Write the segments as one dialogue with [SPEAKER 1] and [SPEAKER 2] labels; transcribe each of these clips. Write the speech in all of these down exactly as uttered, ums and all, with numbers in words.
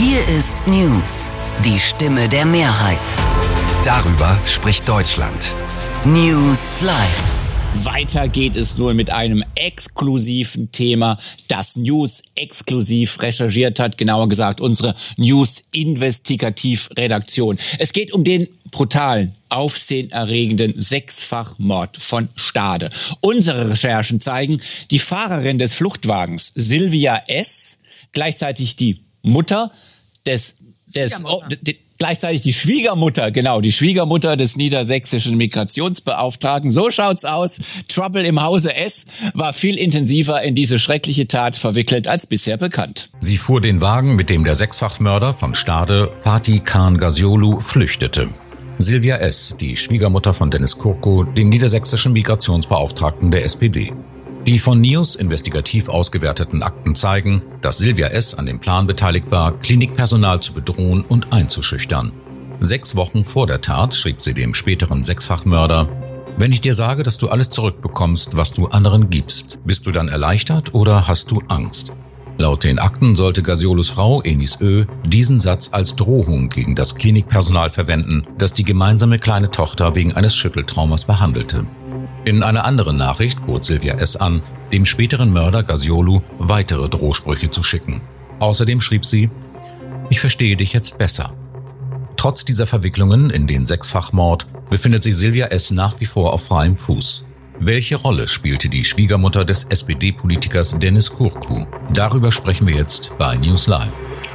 [SPEAKER 1] Hier ist News, die Stimme der Mehrheit. Darüber spricht Deutschland. News Live.
[SPEAKER 2] Weiter geht es nun mit einem exklusiven Thema, das News exklusiv recherchiert hat, genauer gesagt unsere News-Investigativ-Redaktion. Es geht um den brutalen, aufsehenerregenden Sechsfachmord von Stade. Unsere Recherchen zeigen, die Fahrerin des Fluchtwagens, Silvia S., gleichzeitig die Mutter des, des oh, de, gleichzeitig die Schwiegermutter, genau, die Schwiegermutter des niedersächsischen Migrationsbeauftragten. So schaut's aus. Trouble im Hause S. war viel intensiver in diese schreckliche Tat verwickelt als bisher bekannt.
[SPEAKER 3] Sie fuhr den Wagen, mit dem der Sechsfachmörder von Stade, Fatih Khan Gazioglu, flüchtete. Silvia S., die Schwiegermutter von Dennis Kurko, dem niedersächsischen Migrationsbeauftragten der S P D. Die von News investigativ ausgewerteten Akten zeigen, dass Silvia S. an dem Plan beteiligt war, Klinikpersonal zu bedrohen und einzuschüchtern. Sechs Wochen vor der Tat schrieb sie dem späteren Sechsfachmörder: Wenn ich dir sage, dass du alles zurückbekommst, was du anderen gibst, bist du dann erleichtert oder hast du Angst? Laut den Akten sollte Gazioglus Frau, Enis Ö., diesen Satz als Drohung gegen das Klinikpersonal verwenden, das die gemeinsame kleine Tochter wegen eines Schütteltraumas behandelte. In einer anderen Nachricht bot Silvia S. an, dem späteren Mörder Gazioglu weitere Drohsprüche zu schicken. Außerdem schrieb sie: Ich verstehe dich jetzt besser. Trotz dieser Verwicklungen in den Sechsfachmord befindet sich Silvia S. nach wie vor auf freiem Fuß. Welche Rolle spielte die Schwiegermutter des S P D-Politikers Dennis Kurko? Darüber sprechen wir jetzt bei News Live.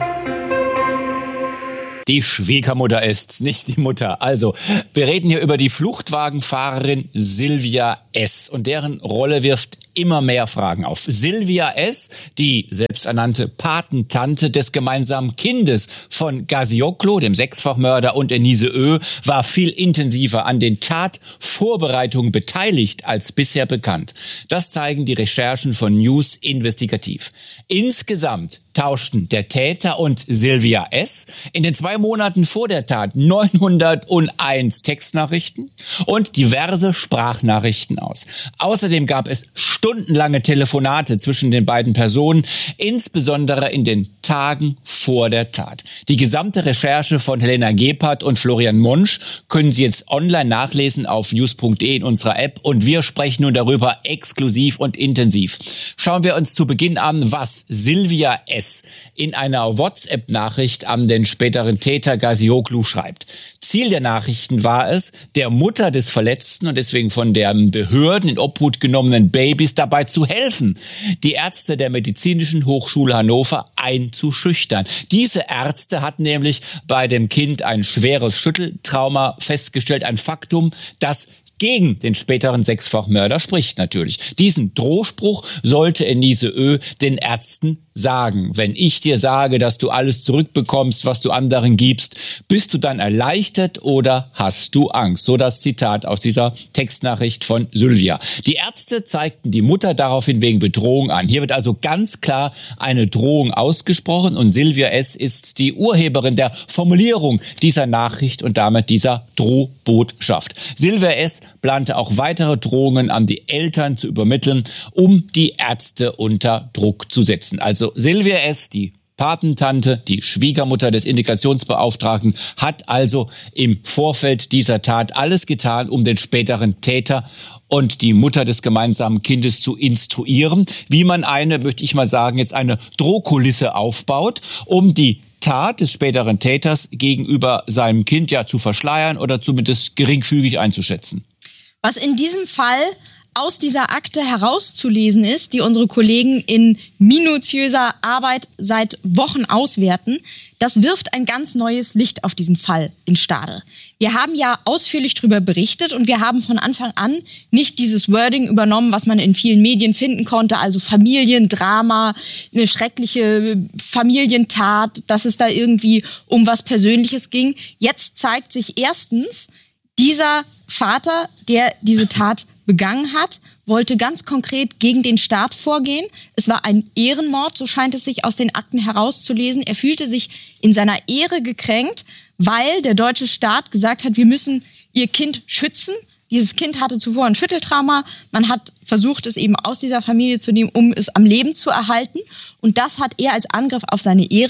[SPEAKER 2] Die Schwiegermutter ist's, nicht die Mutter. Also, wir reden hier über die Fluchtwagenfahrerin Silvia S. Und deren Rolle wirft immer mehr Fragen auf. Silvia S., die selbsternannte Patentante des gemeinsamen Kindes von Gazioglu, dem Sechsfachmörder, und Enise Ö., war viel intensiver an den Tatvorbereitungen beteiligt als bisher bekannt. Das zeigen die Recherchen von News Investigativ. Insgesamt tauschten der Täter und Silvia S. in den zwei Monaten vor der Tat neunhunderteins Textnachrichten und diverse Sprachnachrichten aus. Außerdem gab es stundenlange Telefonate zwischen den beiden Personen, insbesondere in den Tagen vor der Tat. Die gesamte Recherche von Helena Gebhardt und Florian Monsch können Sie jetzt online nachlesen auf news punkt de in unserer App, und wir sprechen nun darüber exklusiv und intensiv. Schauen wir uns zu Beginn an, was Silvia S. in einer WhatsApp-Nachricht an den späteren Täter Gazioglu schreibt. Ziel der Nachrichten war es, der Mutter des verletzten und deswegen von den Behörden in Obhut genommenen Babys dabei zu helfen, die Ärzte der Medizinischen Hochschule Hannover einzuschüchtern. Diese Ärzte hatten nämlich bei dem Kind ein schweres Schütteltrauma festgestellt, ein Faktum, das gegen den späteren Sechsfachmörder spricht natürlich. Diesen Drohspruch sollte Enise Ö. den Ärzten sagen. Wenn ich dir sage, dass du alles zurückbekommst, was du anderen gibst, bist du dann erleichtert oder hast du Angst? So das Zitat aus dieser Textnachricht von Sylvia. Die Ärzte zeigten die Mutter daraufhin wegen Bedrohung an. Hier wird also ganz klar eine Drohung ausgesprochen, und Silvia S. ist die Urheberin der Formulierung dieser Nachricht und damit dieser Drohbotschaft. Silvia S. plante auch weitere Drohungen an die Eltern zu übermitteln, um die Ärzte unter Druck zu setzen. Also Silvia S., die Patentante, die Schwiegermutter des Integrationsbeauftragten, hat also im Vorfeld dieser Tat alles getan, um den späteren Täter und die Mutter des gemeinsamen Kindes zu instruieren, wie man eine, möchte ich mal sagen, jetzt eine Drohkulisse aufbaut, um die Tat des späteren Täters gegenüber seinem Kind ja zu verschleiern oder zumindest geringfügig einzuschätzen.
[SPEAKER 4] Was in diesem Fall aus dieser Akte herauszulesen ist, die unsere Kollegen in minutiöser Arbeit seit Wochen auswerten, das wirft ein ganz neues Licht auf diesen Fall in Stade. Wir haben ja ausführlich darüber berichtet und wir haben von Anfang an nicht dieses Wording übernommen, was man in vielen Medien finden konnte, also Familiendrama, eine schreckliche Familientat, dass es da irgendwie um was Persönliches ging. Jetzt zeigt sich erstens, dieser Vater, der diese Tat begangen hat, wollte ganz konkret gegen den Staat vorgehen. Es war ein Ehrenmord, so scheint es sich aus den Akten herauszulesen. Er fühlte sich in seiner Ehre gekränkt, weil der deutsche Staat gesagt hat, wir müssen ihr Kind schützen. Dieses Kind hatte zuvor ein Schütteltrauma. Man hat versucht, es eben aus dieser Familie zu nehmen, um es am Leben zu erhalten. Und das hat er als Angriff auf seine Ehre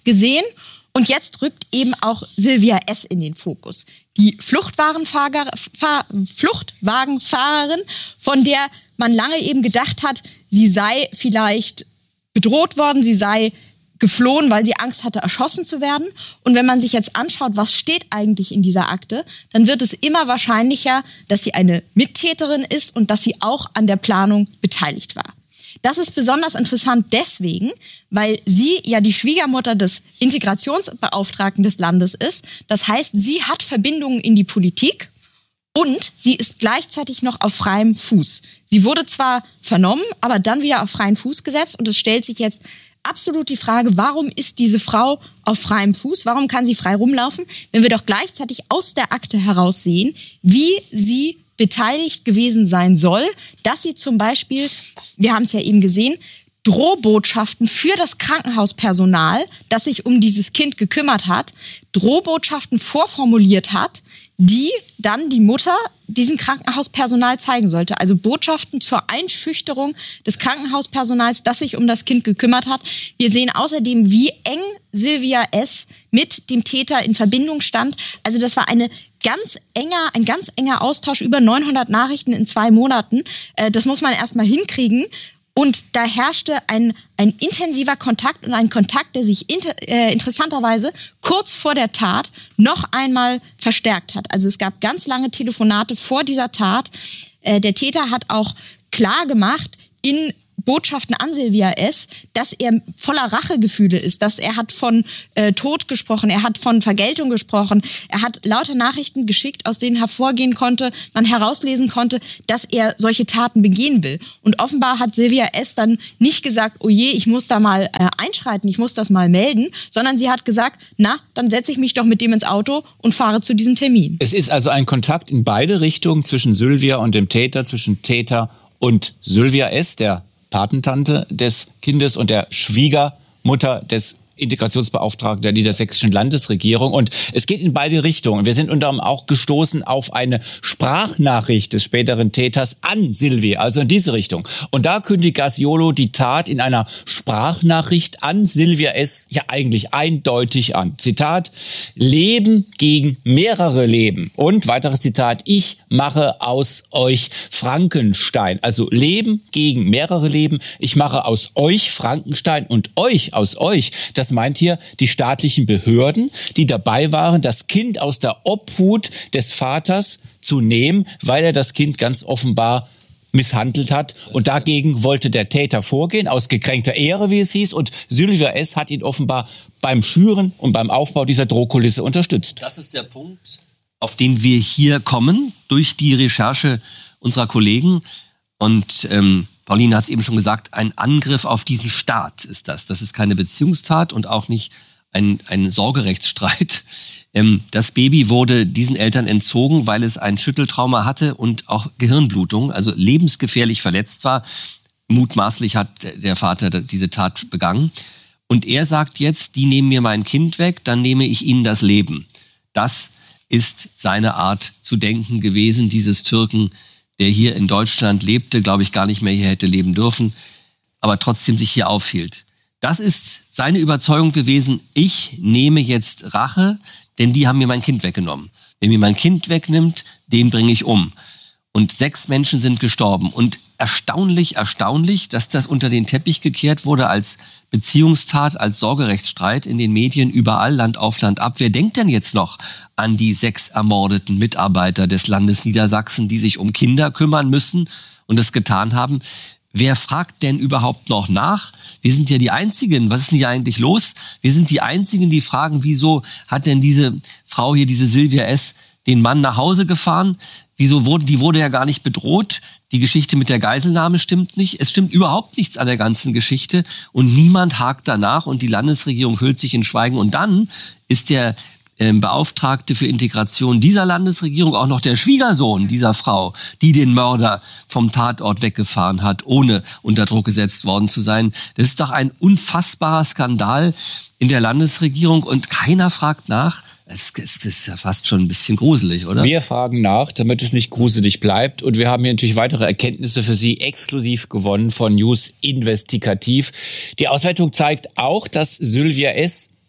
[SPEAKER 4] gesehen. Und jetzt rückt eben auch Silvia S. in den Fokus. Die Fluchtwagenfahrer, Fahr, Fluchtwagenfahrerin, von der man lange eben gedacht hat, sie sei vielleicht bedroht worden, sie sei geflohen, weil sie Angst hatte, erschossen zu werden. Und wenn man sich jetzt anschaut, was steht eigentlich in dieser Akte, dann wird es immer wahrscheinlicher, dass sie eine Mittäterin ist und dass sie auch an der Planung beteiligt war. Das ist besonders interessant deswegen, weil sie ja die Schwiegermutter des Integrationsbeauftragten des Landes ist. Das heißt, sie hat Verbindungen in die Politik und sie ist gleichzeitig noch auf freiem Fuß. Sie wurde zwar vernommen, aber dann wieder auf freien Fuß gesetzt und es stellt sich jetzt absolut die Frage, warum ist diese Frau auf freiem Fuß? Warum kann sie frei rumlaufen, wenn wir doch gleichzeitig aus der Akte heraus sehen, wie sie beteiligt gewesen sein soll, dass sie zum Beispiel, wir haben es ja eben gesehen, Drohbotschaften für das Krankenhauspersonal, das sich um dieses Kind gekümmert hat, Drohbotschaften vorformuliert hat, die dann die Mutter diesem Krankenhauspersonal zeigen sollte. Also Botschaften zur Einschüchterung des Krankenhauspersonals, das sich um das Kind gekümmert hat. Wir sehen außerdem, wie eng Silvia S. mit dem Täter in Verbindung stand. Also das war eine ganz enger, ein ganz enger Austausch, über neunhundert Nachrichten in zwei Monaten. Das muss man erstmal hinkriegen. Und da herrschte ein, ein intensiver Kontakt und ein Kontakt, der sich inter, äh, interessanterweise kurz vor der Tat noch einmal verstärkt hat. Also es gab ganz lange Telefonate vor dieser Tat. Äh, der Täter hat auch klar gemacht in Botschaften an Silvia S., dass er voller Rachegefühle ist, dass er hat von äh, Tod gesprochen, er hat von Vergeltung gesprochen, er hat lauter Nachrichten geschickt, aus denen hervorgehen konnte, man herauslesen konnte, dass er solche Taten begehen will. Und offenbar hat Silvia S. dann nicht gesagt, oh je, ich muss da mal äh, einschreiten, ich muss das mal melden, sondern sie hat gesagt, na, dann setze ich mich doch mit dem ins Auto und fahre zu diesem Termin.
[SPEAKER 2] Es ist also ein Kontakt in beide Richtungen zwischen Silvia und dem Täter, zwischen Täter und Silvia S., der Patentante des Kindes und der Schwiegermutter des Integrationsbeauftragten der niedersächsischen Landesregierung. Und es geht in beide Richtungen. Wir sind unter anderem auch gestoßen auf eine Sprachnachricht des späteren Täters an Silvia, also in diese Richtung. Und da kündigt Gaziolo die Tat in einer Sprachnachricht an Silvia S. ja eigentlich eindeutig an. Zitat: Leben gegen mehrere Leben. Und weiteres Zitat: Ich mache aus euch Frankenstein. Also Leben gegen mehrere Leben. Ich mache aus euch Frankenstein und euch aus euch. Das meint hier die staatlichen Behörden, die dabei waren, das Kind aus der Obhut des Vaters zu nehmen, weil er das Kind ganz offenbar misshandelt hat. Und dagegen wollte der Täter vorgehen, aus gekränkter Ehre, wie es hieß. Und Silvia S. hat ihn offenbar beim Schüren und beim Aufbau dieser Drohkulisse unterstützt.
[SPEAKER 5] Das ist der Punkt, auf den wir hier kommen, durch die Recherche unserer Kollegen. Und ähm, Pauline hat es eben schon gesagt, ein Angriff auf diesen Staat ist das. Das ist keine Beziehungstat und auch nicht ein, ein Sorgerechtsstreit. Ähm, das Baby wurde diesen Eltern entzogen, weil es ein Schütteltrauma hatte und auch Gehirnblutung, also lebensgefährlich verletzt war. Mutmaßlich hat der Vater diese Tat begangen. Und er sagt jetzt, die nehmen mir mein Kind weg, dann nehme ich ihnen das Leben. Das ist seine Art zu denken gewesen, dieses Türken, der hier in Deutschland lebte, glaube ich, gar nicht mehr hier hätte leben dürfen, aber trotzdem sich hier aufhielt. Das ist seine Überzeugung gewesen, ich nehme jetzt Rache, denn die haben mir mein Kind weggenommen. Wer mir mein Kind wegnimmt, den bringe ich um. Und sechs Menschen sind gestorben. Und erstaunlich, erstaunlich, dass das unter den Teppich gekehrt wurde als Beziehungstat, als Sorgerechtsstreit in den Medien überall, Land auf Land ab. Wer denkt denn jetzt noch an die sechs ermordeten Mitarbeiter des Landes Niedersachsen, die sich um Kinder kümmern müssen und das getan haben? Wer fragt denn überhaupt noch nach? Wir sind ja die Einzigen. Was ist denn hier eigentlich los? Wir sind die Einzigen, die fragen, wieso hat denn diese Frau hier, diese Silvia S., den Mann nach Hause gefahren? Wieso wurde, die wurde ja gar nicht bedroht. Die Geschichte mit der Geiselnahme stimmt nicht. Es stimmt überhaupt nichts an der ganzen Geschichte. Und niemand hakt danach und die Landesregierung hüllt sich in Schweigen. Und dann ist der äh, Beauftragte für Integration dieser Landesregierung auch noch der Schwiegersohn dieser Frau, die den Mörder vom Tatort weggefahren hat, ohne unter Druck gesetzt worden zu sein. Das ist doch ein unfassbarer Skandal in der Landesregierung und keiner fragt nach. Es, es ist ja fast schon ein bisschen gruselig, oder?
[SPEAKER 2] Wir fragen nach, damit es nicht gruselig bleibt. Und wir haben hier natürlich weitere Erkenntnisse für Sie exklusiv gewonnen von News Investigativ. Die Auswertung zeigt auch, dass Silvia S.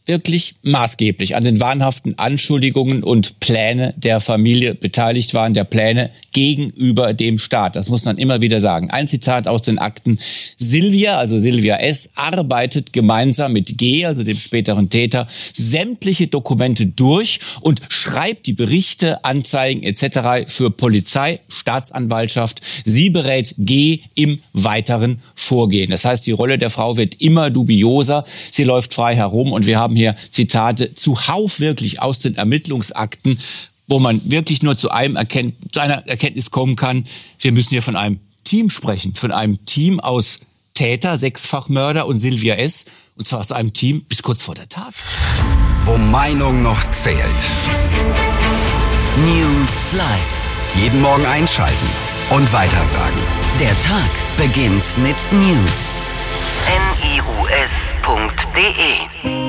[SPEAKER 2] wirklich maßgeblich an den wahnhaften Anschuldigungen und Pläne der Familie beteiligt waren, der Pläne gegenüber dem Staat. Das muss man immer wieder sagen. Ein Zitat aus den Akten. Silvia, also Silvia S., arbeitet gemeinsam mit G., also dem späteren Täter, sämtliche Dokumente durch und schreibt die Berichte, Anzeigen et cetera für Polizei, Staatsanwaltschaft. Sie berät G. im weiteren Vorgehen. Das heißt, die Rolle der Frau wird immer dubioser. Sie läuft frei herum und wir haben hier Zitate zuhauf wirklich aus den Ermittlungsakten, wo man wirklich nur zu einem Erkennt, zu einer Erkenntnis kommen kann. Wir müssen hier von einem Team sprechen, von einem Team aus Täter, Sechsfachmörder und Silvia S. Und zwar aus einem Team bis kurz vor der Tat.
[SPEAKER 1] Wo Meinung noch zählt. News Live. Jeden Morgen einschalten und weitersagen. Der Tag beginnt mit News. N I U S punkt D E